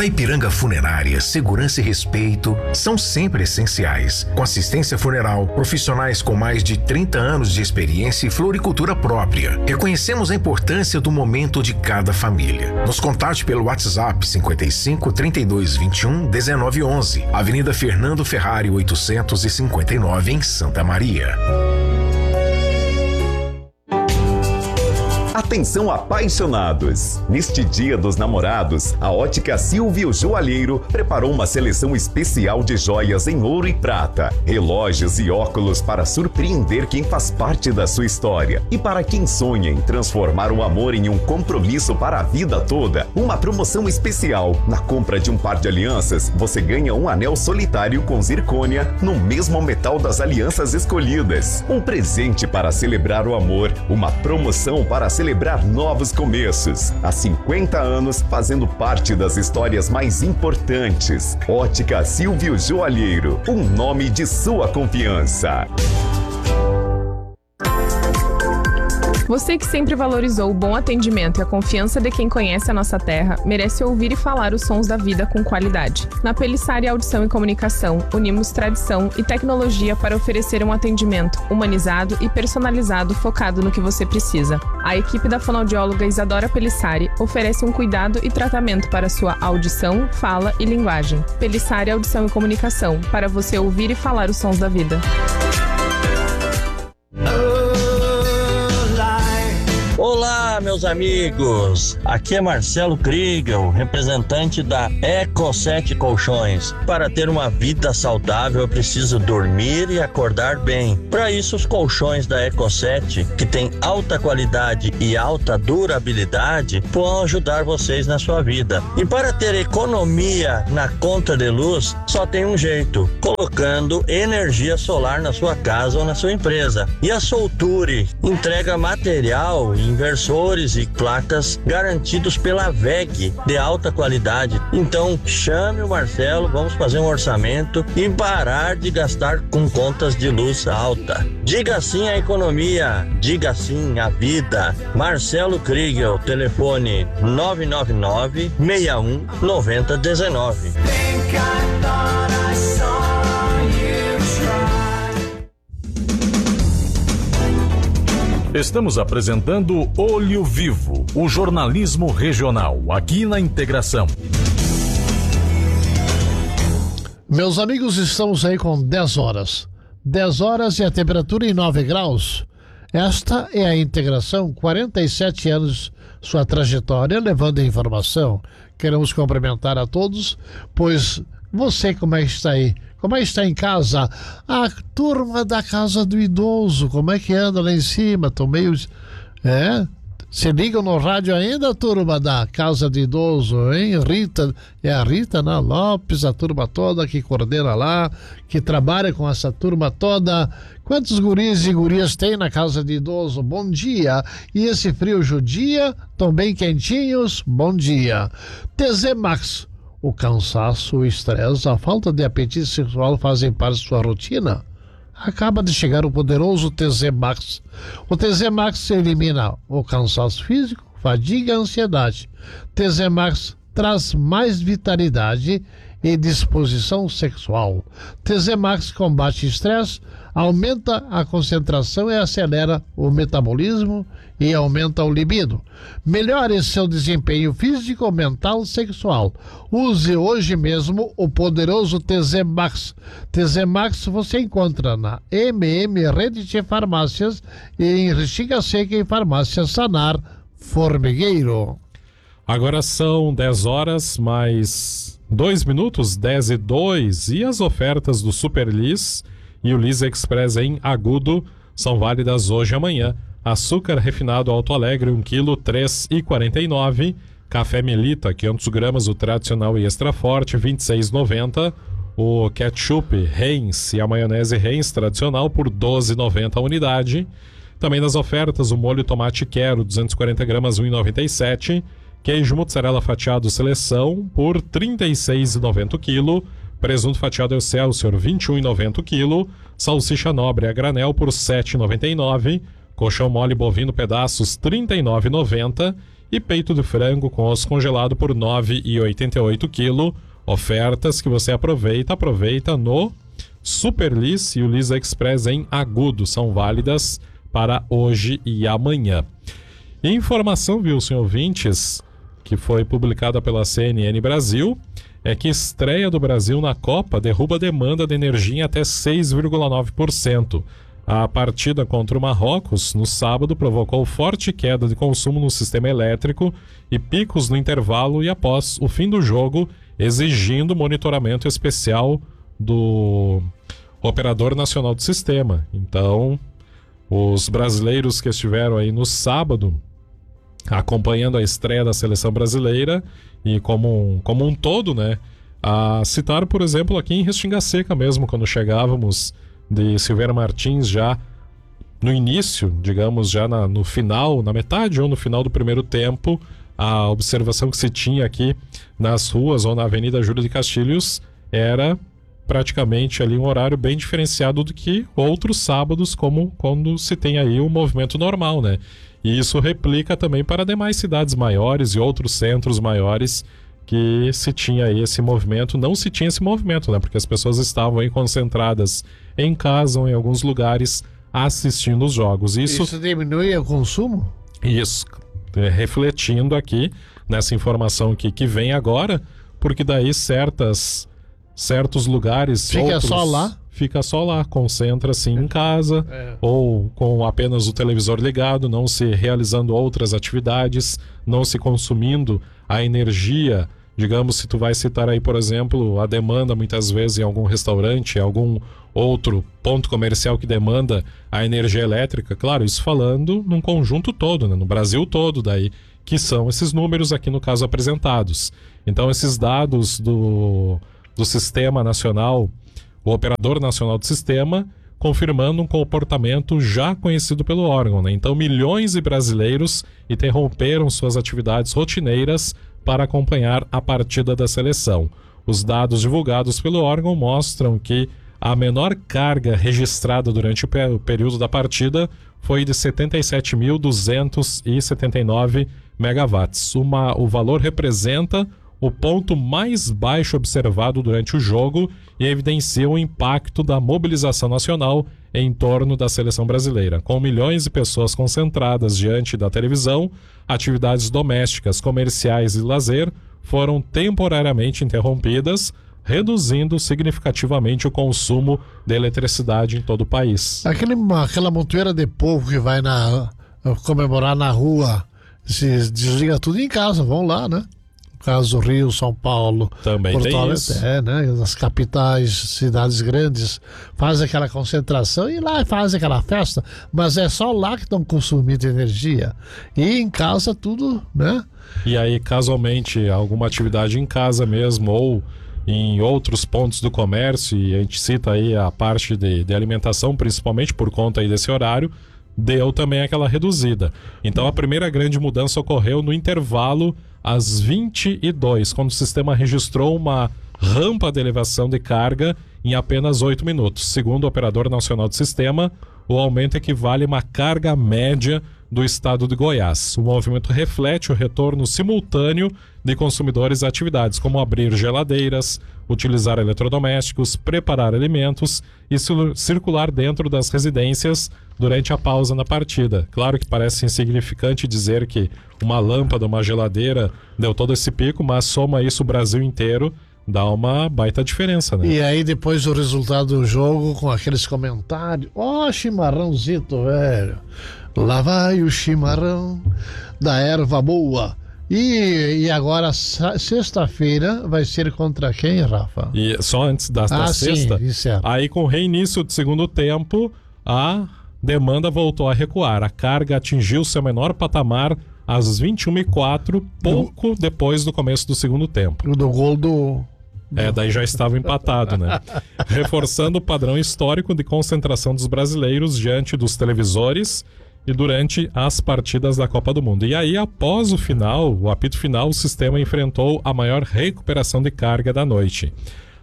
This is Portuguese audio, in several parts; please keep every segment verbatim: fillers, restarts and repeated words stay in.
Para a Ipiranga Funerária, segurança e respeito são sempre essenciais. Com assistência funeral, profissionais com mais de trinta anos de experiência e floricultura própria. Reconhecemos a importância do momento de cada família. Nos contate pelo WhatsApp cinquenta e cinco, trinta e dois, vinte e um, dezenove, onze, Avenida Fernando Ferrari oitocentos e cinquenta e nove, em Santa Maria. Atenção, apaixonados! Neste Dia dos Namorados, a Ótica Silvio Joalheiro preparou uma seleção especial de joias em ouro e prata, relógios e óculos para surpreender quem faz parte da sua história. E para quem sonha em transformar o amor em um compromisso para a vida toda, uma promoção especial. Na compra de um par de alianças, você ganha um anel solitário com zircônia no mesmo metal das alianças escolhidas. Um presente para celebrar o amor, uma promoção para celebrar novos começos. Há cinquenta anos, fazendo parte das histórias mais importantes. Ótica Silvio Joalheiro, um nome de sua confiança. Você que sempre valorizou o bom atendimento e a confiança de quem conhece a nossa terra, merece ouvir e falar os sons da vida com qualidade. Na Pelissari Audição e Comunicação, unimos tradição e tecnologia para oferecer um atendimento humanizado e personalizado focado no que você precisa. A equipe da fonoaudióloga Isadora Pelissari oferece um cuidado e tratamento para sua audição, fala e linguagem. Pelissari Audição e Comunicação, para você ouvir e falar os sons da vida. Olá, meus amigos! Aqui é Marcelo Kriegel, representante da Eco sete Colchões. Para ter uma vida saudável, é preciso dormir e acordar bem. Para isso, os colchões da Eco sete, que tem alta qualidade e alta durabilidade, vão ajudar vocês na sua vida. E para ter economia na conta de luz, só tem um jeito: colocando energia solar na sua casa ou na sua empresa. E a Solture entrega material, inversores e placas garantidos pela V E G de alta qualidade. Então chame o Marcelo, vamos fazer um orçamento e parar de gastar com contas de luz alta. Diga sim à economia, diga sim à vida. Marcelo Kriegel, telefone nove nove nove, seis um, nove zero um nove. Estamos apresentando Olho Vivo, o jornalismo regional, aqui na Integração. Meus amigos, estamos aí com dez horas. dez horas e a temperatura em nove graus. Esta é a Integração, quarenta e sete anos, sua trajetória levando a informação. Queremos cumprimentar a todos, pois você, como é que está aí? Como é que está em casa? A turma da Casa do Idoso, como é que anda lá em cima? Estão meio... É? Se ligam no rádio ainda, turma da Casa do Idoso, hein? Rita, é a Rita, né? Lopes, a turma toda que coordena lá, que trabalha com essa turma toda. Quantos guris e gurias tem na Casa de Idoso? Bom dia. E esse frio judia, tão bem quentinhos? Bom dia. T Z Max. O cansaço, o estresse, a falta de apetite sexual fazem parte de sua rotina? Acaba de chegar o poderoso T Z Max. O T Z Max elimina o cansaço físico, fadiga e ansiedade. T Z Max traz mais vitalidade e disposição sexual. T Z Max combate estresse, aumenta a concentração e acelera o metabolismo e aumenta o libido. Melhore seu desempenho físico, mental, sexual. Use hoje mesmo o poderoso T Z Max. T Z Max você encontra na M M Rede de Farmácias e em Restinga Seca em Farmácia Sanar Formigueiro. Agora são dez horas mais dois minutos, dez e dois, e as ofertas do Super Lis e o Lis Express em Agudo são válidas hoje e amanhã. Açúcar refinado Alto Alegre, um quilo, três reais e quarenta e nove centavos. Café Melita, quinhentos gramas, o tradicional e extra forte, vinte e seis reais e noventa centavos. O ketchup Heinz e a maionese Heinz tradicional por doze reais e noventa centavos a unidade. Também nas ofertas, o molho tomate quero, duzentos e quarenta gramas, um real e noventa e sete centavos. Queijo mozzarella fatiado Seleção por trinta e seis reais e noventa centavos o quilo. Presunto fatiado Excelsior, vinte e um reais e noventa centavos o quilo. Salsicha nobre a granel por sete reais e noventa e nove centavos. Colchão mole bovino pedaços, trinta e nove reais e noventa centavos. e peito de frango com osso congelado por nove reais e oitenta e oito centavos quilo. Ofertas que você aproveita, aproveita no Superlis e o Lisa Express em Agudo. São válidas para hoje e amanhã. E informação, viu, senhor ouvintes, que foi publicada pela C N N Brasil, é que estreia do Brasil na Copa derruba a demanda de energia em até seis vírgula nove por cento. A partida contra o Marrocos, no sábado, provocou forte queda de consumo no sistema elétrico e picos no intervalo e após o fim do jogo, exigindo monitoramento especial do Operador Nacional do Sistema. Então, os brasileiros que estiveram aí no sábado acompanhando a estreia da seleção brasileira e como um, como um todo, né? A citar, por exemplo, aqui em Restinga Seca mesmo, quando chegávamos de Silveira Martins já no início, digamos, já na, no final, na metade ou no final do primeiro tempo, a observação que se tinha aqui nas ruas ou na Avenida Júlio de Castilhos era praticamente ali um horário bem diferenciado do que outros sábados, como quando se tem aí o movimento normal, né? E isso replica também para demais cidades maiores e outros centros maiores que se tinha aí esse movimento. Não se tinha esse movimento, né? Porque as pessoas estavam aí concentradas em casa ou em alguns lugares assistindo os jogos. Isso, isso diminui o consumo? Isso. É, refletindo aqui nessa informação que, que vem agora, porque daí certas, certos lugares... Fica outros, só lá? Fica só lá, concentra-se em casa, é. ou com apenas o televisor ligado, não se realizando outras atividades, não se consumindo a energia. Digamos, se tu vai citar aí, por exemplo, a demanda muitas vezes em algum restaurante, algum outro ponto comercial que demanda a energia elétrica, claro, isso falando num conjunto todo, né? No Brasil todo daí, que são esses números aqui no caso apresentados. Então esses dados do, do Sistema Nacional, o Operador Nacional do Sistema, confirmando um comportamento já conhecido pelo órgão, né? Então milhões de brasileiros interromperam suas atividades rotineiras para acompanhar a partida da seleção. Os dados divulgados pelo órgão mostram que a menor carga registrada durante o período da partida foi de setenta e sete mil duzentos e setenta e nove megawatts. Uma, o valor representa o ponto mais baixo observado durante o jogo e evidencia o impacto da mobilização nacional em torno da seleção brasileira. Com milhões de pessoas concentradas diante da televisão, atividades domésticas, comerciais e lazer foram temporariamente interrompidas, reduzindo significativamente o consumo de eletricidade em todo o país. Aquele, aquela montoeira de povo que vai na, comemorar na rua, se desliga tudo em casa, vão lá, né? No caso do Rio, São Paulo, também Porto tem Alegre, isso. É, né? As capitais, cidades grandes, fazem aquela concentração e lá fazem aquela festa, mas é só lá que estão consumindo energia. E em casa tudo, né? E aí, casualmente, alguma atividade em casa mesmo, ou em outros pontos do comércio, e a gente cita aí a parte de, de alimentação, principalmente por conta aí desse horário, deu também aquela reduzida. Então a primeira grande mudança ocorreu no intervalo às vinte e duas, quando o sistema registrou uma rampa de elevação de carga em apenas oito minutos. Segundo o Operador Nacional do Sistema, o aumento equivale a uma carga média do estado de Goiás. O movimento reflete o retorno simultâneo de consumidores a atividades como abrir geladeiras, utilizar eletrodomésticos, preparar alimentos e circular dentro das residências durante a pausa na partida. Claro que parece insignificante dizer que uma lâmpada, uma geladeira deu todo esse pico, mas soma isso o Brasil inteiro, dá uma baita diferença, né? E aí depois o resultado do jogo com aqueles comentários, ó, oh, chimarrãozito, velho, lá vai o chimarrão da erva boa. E, e agora, sexta-feira, vai ser contra quem, Rafa? E só antes da, da ah, sexta, sim, isso é. Aí com o reinício do segundo tempo, a demanda voltou a recuar. A carga atingiu seu menor patamar às vinte e uma e quatro, pouco do... depois do começo do segundo tempo. Do gol do... É, daí já estava empatado, né? Reforçando o padrão histórico de concentração dos brasileiros diante dos televisores e durante as partidas da Copa do Mundo. E aí, após o final, o apito final, o sistema enfrentou a maior recuperação de carga da noite.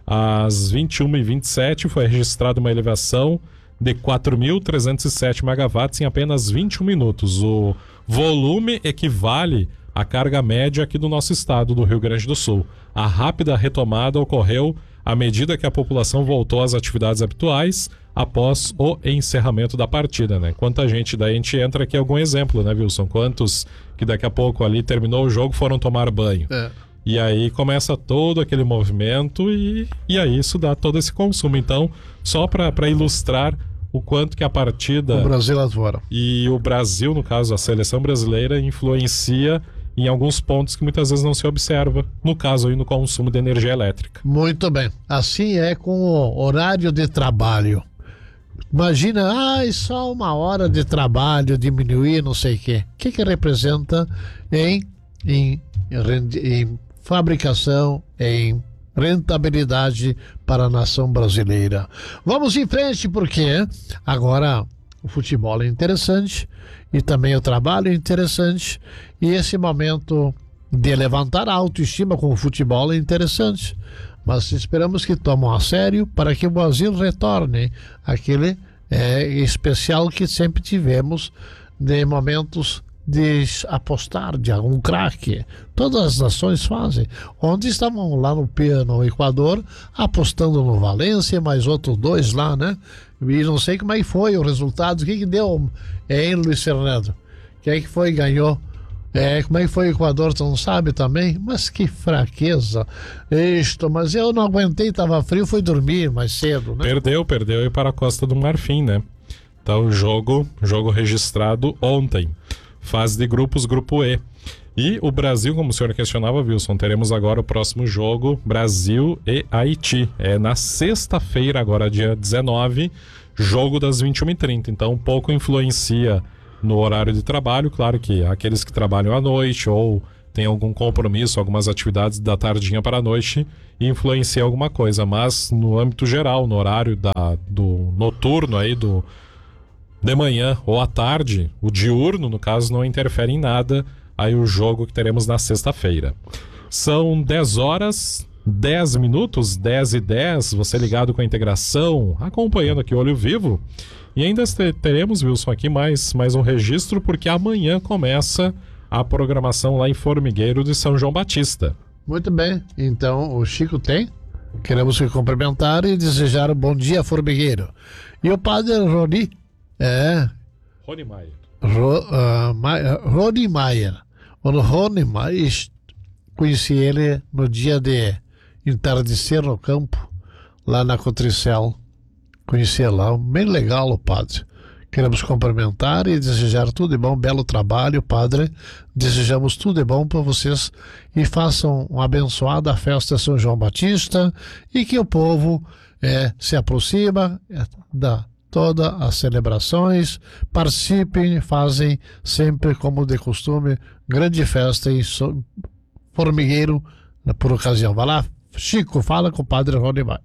Às vinte e uma e vinte e sete foi registrada uma elevação de quatro mil trezentos e sete megawatts em apenas vinte e um minutos. O volume equivale a carga média aqui do nosso estado, do Rio Grande do Sul. A rápida retomada ocorreu à medida que a população voltou às atividades habituais após o encerramento da partida, né? Quanta gente, daí a gente entra aqui algum exemplo, né, Wilson? Quantos que daqui a pouco ali terminou o jogo foram tomar banho. É. E aí começa todo aquele movimento e, e aí isso dá todo esse consumo. Então, só para ilustrar o quanto que a partida... O Brasil lá fora. E o Brasil, no caso, a seleção brasileira, influencia em alguns pontos que muitas vezes não se observa, no caso aí no consumo de energia elétrica. Muito bem. Assim é com o horário de trabalho. Imagina, ah, só uma hora de trabalho diminuir, não sei o quê. O que que representa em, em, em fabricação, em rentabilidade para a nação brasileira? Vamos em frente, porque agora o futebol é interessante e também o trabalho é interessante, e esse momento de levantar a autoestima com o futebol é interessante, mas esperamos que tomem a sério para que o Brasil retorne aquele é, especial que sempre tivemos de momentos de apostar de algum craque. Todas as nações fazem. Onde estavam lá no, no Equador apostando no Valência, mais outros dois lá, né? E não sei como é que foi o resultado. O que que deu, hein, Luiz Fernando? Quem é que foi ganhou? É, como é que foi o Equador, tu não sabe também? Mas que fraqueza isto, mas eu não aguentei, tava frio, fui dormir mais cedo, né? Perdeu, perdeu e para a Costa do Marfim, né? Então, jogo, jogo registrado ontem. Fase de grupos, grupo E. E o Brasil, como o senhor questionava, Wilson, teremos agora o próximo jogo, Brasil e Haiti. É na sexta-feira, agora dia dezenove, jogo das vinte e uma e trinta. Então, um pouco influencia no horário de trabalho. Claro que aqueles que trabalham à noite ou tem algum compromisso, algumas atividades da tardinha para a noite, influencia alguma coisa. Mas no âmbito geral, no horário da, do noturno aí, do de manhã ou à tarde, o diurno, no caso, não interfere em nada aí o jogo que teremos na sexta-feira. São dez horas, dez minutos, dez e dez, você ligado com a integração, acompanhando aqui o Olho Vivo. E ainda teremos, Wilson, aqui mais, mais um registro, porque amanhã começa a programação lá em Formigueiro de São João Batista. Muito bem, então o Chico tem. Queremos te cumprimentar e desejar um bom dia, Formigueiro. E o padre Roni, é... Rony Maier. Ro, uh, Ma, Rony Maier. O Rony Maier, conheci ele no dia de entardecer no campo, lá na Cotricel. Conheci lá, bem legal o padre. Queremos cumprimentar e desejar tudo de bom, belo trabalho, padre. Desejamos tudo de bom para vocês e façam uma abençoada festa de São João Batista e que o povo é, se aproxima é, da todas as celebrações, participem, fazem sempre como de costume, grande festa em Formigueiro por ocasião. Vai lá, Chico, fala com o padre Rony Maier.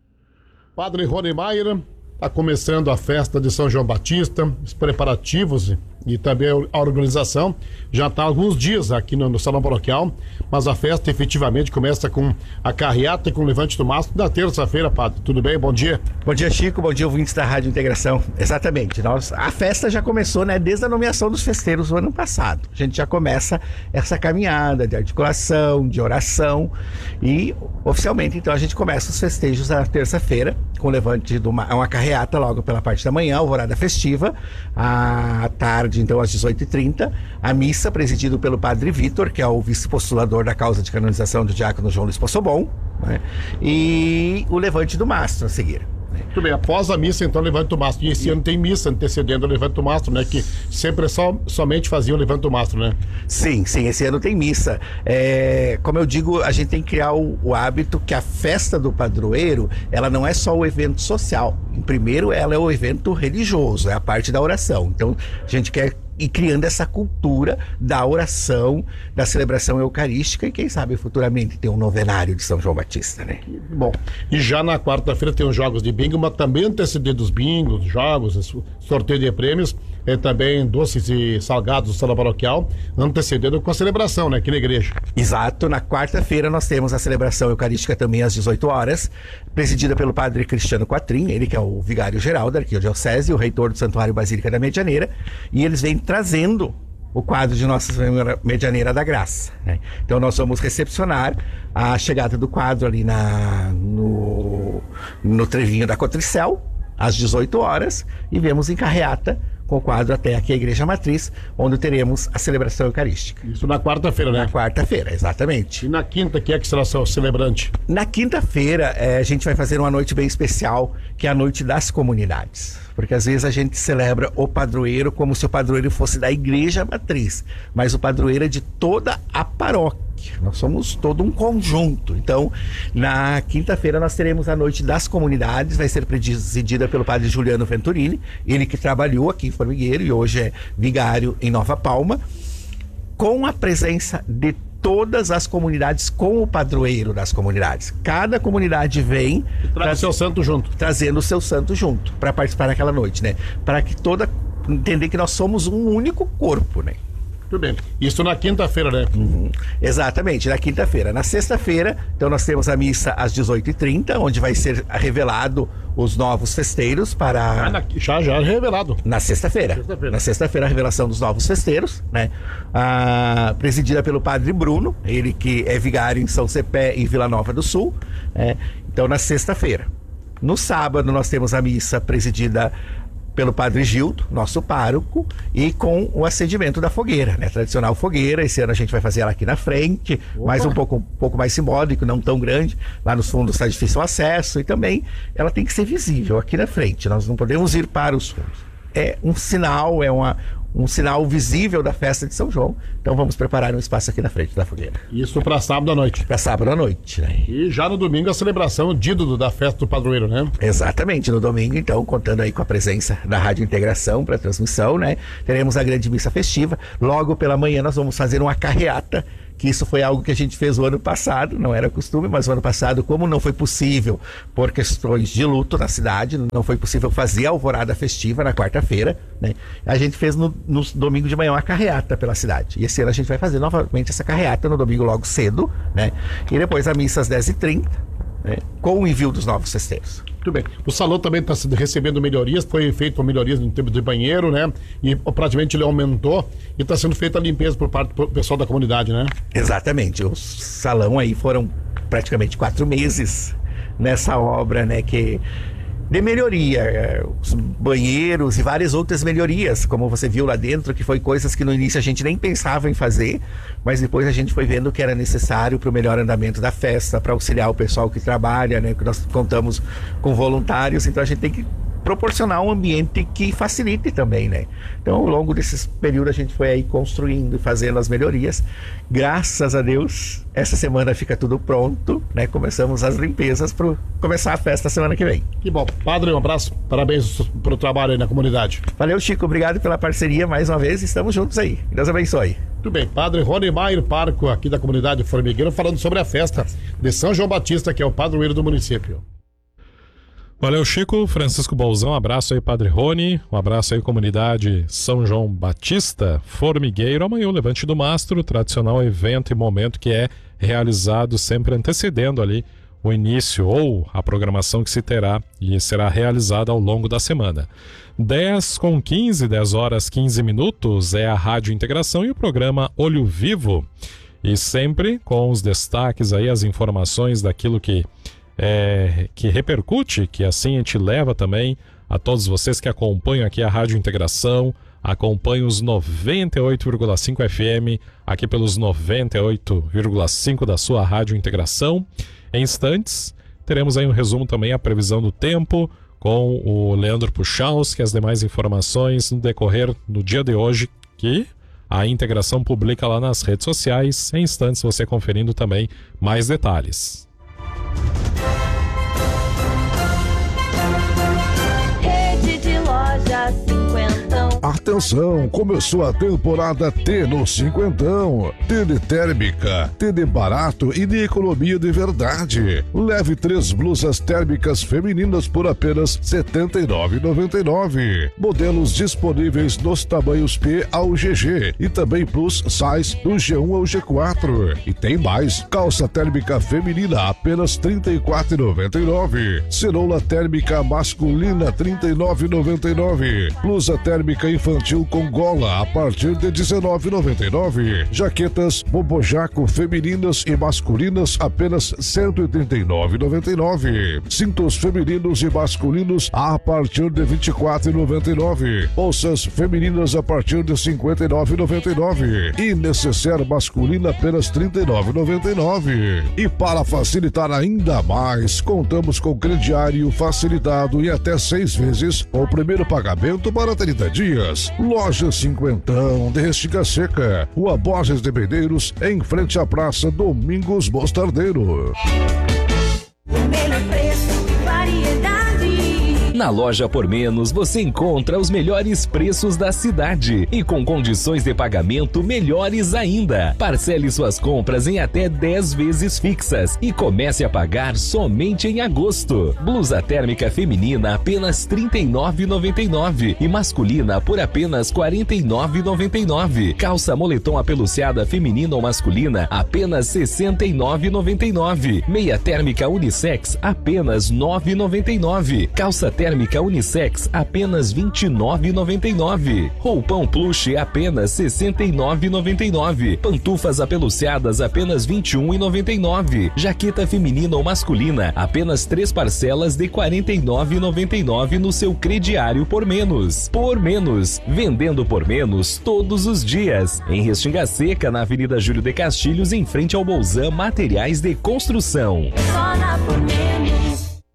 Padre Rony Maier, está começando a festa de São João Batista, os preparativos e também a organização já está há alguns dias aqui no, no Salão Paroquial, mas a festa efetivamente começa com a carreata e com o Levante do Mastro na terça-feira, padre. Tudo bem? Bom dia. Bom dia, Chico. Bom dia, ouvintes da Rádio Integração. Exatamente. Nós, a festa já começou, né, desde a nomeação dos festeiros do ano passado. A gente já começa essa caminhada de articulação, de oração e oficialmente, então, a gente começa os festejos na terça-feira com o Levante do Mastro, uma carreata logo pela parte da manhã, alvorada festiva, à tarde, então, às dezoito e trinta, a missa presidida pelo padre Vitor, que é o vice-postulador da causa de canonização do diácono João Luiz Possobon, né? E o Levante do Mastro a seguir. Muito bem, após a missa, então, Levante do Mastro. E esse e... ano tem missa antecedendo o Levante do Mastro, né? Que sempre é só, somente fazia o Levante do Mastro, né? Sim, sim, esse ano tem missa. É, como eu digo, a gente tem que criar o, o hábito que a festa do padroeiro, ela não é só o evento social. Em primeiro, ela é o evento religioso, é a parte da oração. Então, a gente quer ir criando essa cultura da oração, da celebração eucarística e quem sabe futuramente ter um novenário de São João Batista, né? Bom, e já na quarta-feira tem os jogos de bingo, mas também antecedendo os bingos, jogos, sorteio de prêmios, e também doces e salgados do Salão Paroquial, antecedendo com a celebração, né, aqui na igreja. Exato, na quarta-feira nós temos a celebração eucarística também às dezoito horas, presidida pelo padre Cristiano Quatrin, ele que é o vigário-geral da Arquidiocese, o reitor do Santuário Basílica da Medianeira, e eles vêm trazendo o quadro de Nossa Senhora Medianeira da Graça, né? Então nós vamos recepcionar a chegada do quadro ali na, no, no trevinho da Cotricel, às dezoito horas, e vemos em carreata com o quadro até aqui a Igreja Matriz, onde teremos a celebração eucarística. Isso na quarta-feira, né? Na quarta-feira, exatamente. E na quinta, quem é que será o celebrante? Na quinta-feira, é, a gente vai fazer uma noite bem especial, que é a noite das comunidades. Porque às vezes a gente celebra o padroeiro como se o padroeiro fosse da Igreja Matriz, mas o padroeiro é de toda a paróquia. Nós somos todo um conjunto. Então, na quinta-feira nós teremos a noite das comunidades, vai ser presidida pelo padre Juliano Venturini, ele que trabalhou aqui em Formigueiro e hoje é vigário em Nova Palma, com a presença de todas as comunidades, com o padroeiro das comunidades. Cada comunidade vem traz o seu santo junto, trazendo o seu santo junto para participar naquela noite, né? Para que toda entender que nós somos um único corpo, né? Tudo bem. Isso na quinta-feira, né? Uhum. Exatamente, na quinta-feira. Na sexta-feira, então nós temos a missa às dezoito e trinta, onde vai ser revelado os novos festeiros para... Ah, na... Já, já revelado. Na sexta-feira. Sexta-feira. Na sexta-feira, a revelação dos novos festeiros, né? Ah, presidida pelo padre Bruno, ele que é vigário em São Cepé e Vila Nova do Sul, né? Então, na sexta-feira. No sábado, nós temos a missa presidida pelo padre Gildo, nosso pároco, e com o acendimento da fogueira, né? Tradicional fogueira. Esse ano a gente vai fazer ela aqui na frente, Opa. mas um pouco, um pouco mais simbólico, não tão grande. Lá nos fundos está difícil o acesso, e também ela tem que ser visível aqui na frente. Nós não podemos ir para os fundos. É um sinal, é uma, um sinal visível da festa de São João. Então vamos preparar um espaço aqui na frente da fogueira. Isso para sábado à noite. Para sábado à noite, né? E já no domingo a celebração, o dídulo da festa do padroeiro, né? Exatamente, no domingo, então, contando aí com a presença da Rádio Integração para transmissão, né? Teremos a grande missa festiva. Logo pela manhã nós vamos fazer uma carreata, que isso foi algo que a gente fez o ano passado, não era costume, mas o ano passado, como não foi possível, por questões de luto na cidade, não foi possível fazer a alvorada festiva na quarta-feira, né? A gente fez no, no domingo de manhã uma carreata pela cidade. E esse ano a gente vai fazer novamente essa carreata no domingo logo cedo, né? E depois a missa às dez e trinta, né? Com o envio dos novos festeiros. Muito bem. O salão também está recebendo melhorias, foi feito melhorias no tempo de banheiro, né? E praticamente ele aumentou e está sendo feita a limpeza por parte do pessoal da comunidade, né? Exatamente. O salão aí foram praticamente quatro meses nessa obra, né? Que de melhoria, os banheiros e várias outras melhorias, como você viu lá dentro, que foi coisas que no início a gente nem pensava em fazer, mas depois a gente foi vendo que era necessário para o melhor andamento da festa, para auxiliar o pessoal que trabalha, né? Que nós contamos com voluntários, então a gente tem que proporcionar um ambiente que facilite também, né? Então, ao longo desses períodos, a gente foi aí construindo e fazendo as melhorias. Graças a Deus, essa semana fica tudo pronto, né? Começamos as limpezas para começar a festa semana que vem. Que bom. Padre, um abraço. Parabéns pelo trabalho aí na comunidade. Valeu, Chico. Obrigado pela parceria mais uma vez. Estamos juntos aí. Deus abençoe. Muito bem. Padre Rony Maier, pároco aqui da comunidade Formigueiro, falando sobre a festa de São João Batista, que é o padroeiro do município. Valeu, Chico. Francisco Bolzão, um abraço aí, Padre Rony, um abraço aí, comunidade São João Batista, Formigueiro. Amanhã o Levante do Mastro, tradicional evento e momento que é realizado sempre antecedendo ali o início ou a programação que se terá e será realizada ao longo da semana. dez com quinze, dez horas quinze minutos, é a Rádio Integração e o programa Olho Vivo. E sempre com os destaques aí, as informações daquilo que É, que repercute, que assim a gente leva também a todos vocês que acompanham aqui a Rádio Integração, acompanham os noventa e oito vírgula cinco F M, aqui pelos noventa e oito vírgula cinco da sua Rádio Integração. Em instantes, teremos aí um resumo também, a previsão do tempo, com o Leandro Puchalski, as demais informações no decorrer do dia de hoje, que a Integração publica lá nas redes sociais. Em instantes, você conferindo também mais detalhes. Atenção, começou a temporada T no Cinquentão. T de térmica, T de barato e de economia de verdade. Leve três blusas térmicas femininas por apenas setenta e nove reais e noventa e nove centavos. Modelos disponíveis nos tamanhos P ao G G e também plus size do G um ao G quatro. E tem mais, calça térmica feminina apenas trinta e quatro reais e noventa e nove centavos. Ceroula térmica masculina trinta e nove reais e noventa e nove centavos. Blusa térmica infantil com gola a partir de dezenove reais e noventa e nove centavos. Jaquetas bobojaco femininas e masculinas apenas cento e trinta e nove reais e noventa e nove centavos. Cintos femininos e masculinos a partir de vinte e quatro reais e noventa e nove centavos. Bolsas femininas a partir de cinquenta e nove reais e noventa e nove centavos. E necessaire masculina apenas trinta e nove reais e noventa e nove centavos. E para facilitar ainda mais, contamos com crediário facilitado e até seis vezes o primeiro pagamento para trinta dias. Loja Cinquentão de Restinga Seca, Rua Borges de Medeiros, em frente à Praça Domingos Mostardeiro. O melhor preço, variedade. Na Loja Por Menos você encontra os melhores preços da cidade e com condições de pagamento melhores ainda. Parcele suas compras em até dez vezes fixas e comece a pagar somente em agosto. Blusa térmica feminina apenas trinta e nove reais e noventa e nove centavos e masculina por apenas quarenta e nove reais e noventa e nove centavos. Calça moletom apeluciada feminina ou masculina apenas sessenta e nove reais e noventa e nove centavos. Meia térmica unissex apenas nove reais e noventa e nove centavos. Calça térmica unissex apenas vinte e nove reais e noventa e nove centavos. Roupão plush apenas sessenta e nove reais e noventa e nove centavos. Pantufas apeluciadas apenas vinte e um reais e noventa e nove centavos. Jaqueta feminina ou masculina apenas três parcelas de quarenta e nove reais e noventa e nove centavos no seu crediário Por Menos. Por Menos, vendendo por menos todos os dias. Em Restinga Seca, na Avenida Júlio de Castilhos, em frente ao Bolzan Materiais de Construção. Só na Por Menos.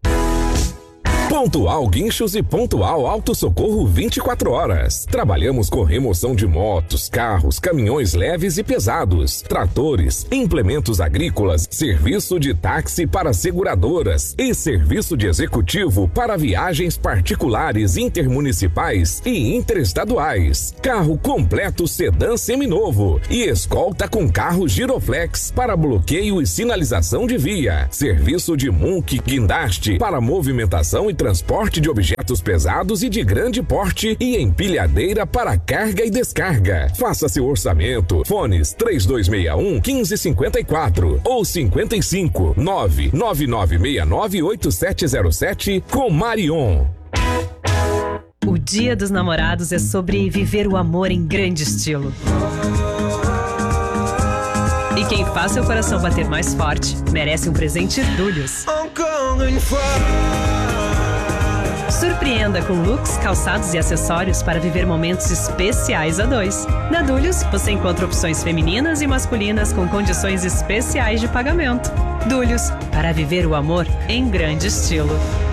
Pontual Guinchos e Pontual Auto Socorro vinte e quatro horas. Trabalhamos com remoção de motos, carros, caminhões leves e pesados, tratores, implementos agrícolas, serviço de táxi para seguradoras e serviço de executivo para viagens particulares, intermunicipais e interestaduais. Carro completo sedã seminovo e escolta com carro giroflex para bloqueio e sinalização de via. Serviço de M U N C guindaste para movimentação e transporte de objetos pesados e de grande porte e empilhadeira para carga e descarga. Faça seu orçamento. Fones três dois seis um, um cinco cinco quatro ou cinquenta e cinco, nove nove nove seis nove oito sete zero sete com Marion. O Dia dos Namorados é sobre viver o amor em grande estilo. E quem faz seu coração bater mais forte merece um presente Dúlios. Surpreenda com looks, calçados e acessórios para viver momentos especiais a dois. Na Dúlios, você encontra opções femininas e masculinas com condições especiais de pagamento. Dúlios, para viver o amor em grande estilo.